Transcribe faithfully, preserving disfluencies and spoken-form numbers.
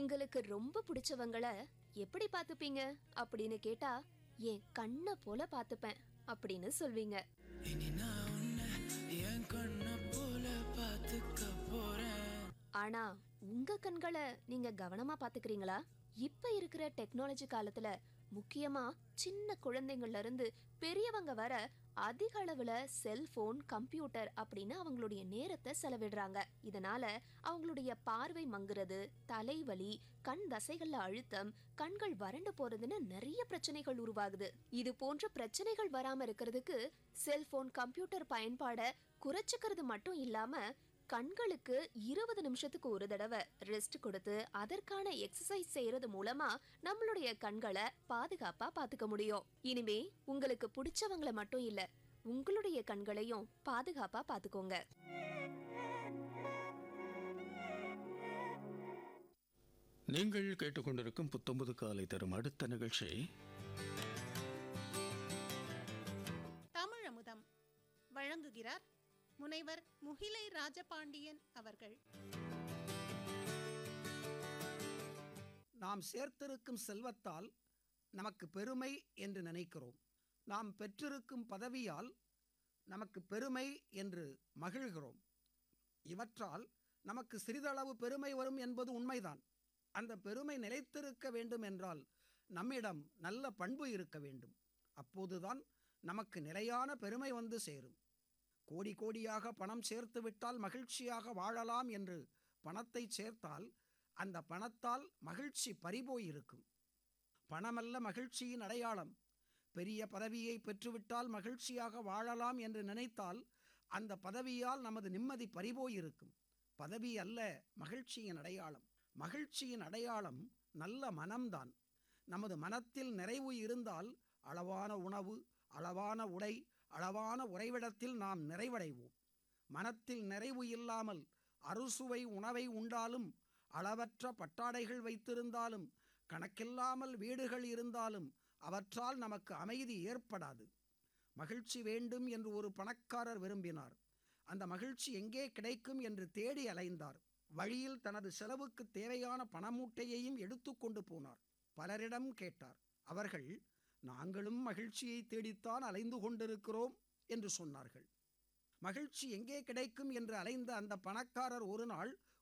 உங்களுக்கு ரொம்ப பிடிச்சவங்கள எப்படி பாத்துப்பீங்க அப்படின்னு கேட்டா, என் கண்ண போல பாத்துப்பேன் அப்படின்னு சொல்வீங்க. ஆனா உங்க கண்களை நீங்க கவனமா பாத்துக்கிறீங்களா? இப்ப இருக்கிற டெக்னாலஜி காலத்துல முக்கியமா சின்ன குழந்தைங்கள்ல இருந்து பெரியவங்க வர அதிக அளவுல செல்போன், கம்ப்யூட்டர் அப்படின்னு அவங்களுடைய நேரத்தை செலவிடுறாங்க. இதனால அவங்களுடைய பார்வை மங்குறது, தலைவலி, கண் தசைகள்ல அழுத்தம், கண்கள் வறண்டு போறதுன்னு நிறைய பிரச்சனைகள் உருவாகுது. இது போன்ற பிரச்சனைகள் வராம இருக்கிறதுக்கு செல்போன், கம்ப்யூட்டர் பயன்பாட குறைச்சுக்கிறது மட்டும் இல்லாம கண்களுக்கு இருபது நிமிஷத்துக்கு ஒரு தடவை ரெஸ்ட் கொடுத்து அதற்கான எக்ஸசைஸ் செய்யறது மூலமா நம்மளுடைய கண்களை பாதுகாப்பா பாத்துக்க முடியும். இனிமே உங்களுக்கு பிடிச்சவங்கள மட்டும் இல்ல, உங்களுடைய கண்களையும் பாதுகாப்பா பாத்துக்கோங்க. நீங்கள் கேட்டுக்கொண்டிருக்கும் புத்தம்புது காலை தரும் அடுத்த நிகழ்ச்சி தமிழ் அமுதம். வழங்குகிறார் முனைவர் முகிலை ராஜபாண்டியன் அவர்கள். நாம் சேர்த்திருக்கும் செல்வத்தால் நமக்கு பெருமை என்று நினைக்கிறோம். நாம் பெற்றிருக்கும் பதவியால் நமக்கு பெருமை என்று மகிழ்கிறோம். இவற்றால் நமக்கு சிறிதளவு பெருமை வரும் என்பது உண்மைதான். அந்த பெருமை நிலைத்திருக்க வேண்டும் என்றால் நம்மிடம் நல்ல பண்பு இருக்க வேண்டும். அப்போதுதான் நமக்கு நிலையான பெருமை வந்து சேரும். கோடி கோடியாக பணம் சேர்த்து விட்டால் மகிழ்ச்சியாக வாழலாம் என்று பணத்தை சேர்த்தால் அந்த பணத்தால் மகிழ்ச்சி பறிபோயிருக்கும். பணமல்ல மகிழ்ச்சியின் அடையாளம். பெரிய பதவியை பெற்றுவிட்டால் மகிழ்ச்சியாக வாழலாம் என்று நினைத்தால் அந்த பதவியால் நமது நிம்மதி பறிபோயிருக்கும். பதவி அல்ல மகிழ்ச்சியின் அடையாளம். மகிழ்ச்சியின் அடையாளம் நல்ல மனம்தான். நமது மனத்தில் நிறைவு இருந்தால் அளவான உணவு, அளவான உடை, அளவான உறைவிடத்தில் நாம் நிறைவடைவோம். மனத்தில் நிறைவு இல்லாமல் அறுசுவை உணவை உண்டாலும், அளவற்ற பட்டாடைகள் வைத்திருந்தாலும், கணக்கில்லாமல் வீடுகள் இருந்தாலும் அவற்றால் நமக்கு அமைதி ஏற்படாது. மகிழ்ச்சி வேண்டும் என்று ஒரு பணக்காரர் விரும்பினார். அந்த மகிழ்ச்சி எங்கே கிடைக்கும் என்று தேடி அலைந்தார். வழியில் தனது செலவுக்கு தேவையான பணமூட்டையையும் எடுத்து கொண்டு போனார். பலரிடம் கேட்டார். அவர்கள், நாங்களும் மகிழ்ச்சியை தேடித்தான் அலைந்து கொண்டிருக்கிறோம் என்று சொன்னார்கள். மகிழ்ச்சி எங்கே கிடைக்கும் என்று அலைந்த அந்த பணக்காரர் ஒரு நாள்